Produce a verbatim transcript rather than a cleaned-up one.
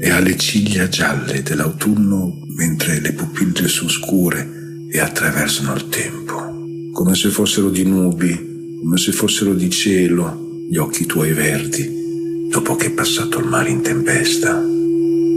e ha le ciglia gialle dell'autunno mentre le pupille sono scure e attraversano il tempo, come se fossero di nubi, come se fossero di cielo, gli occhi tuoi verdi, dopo che è passato il mare in tempesta.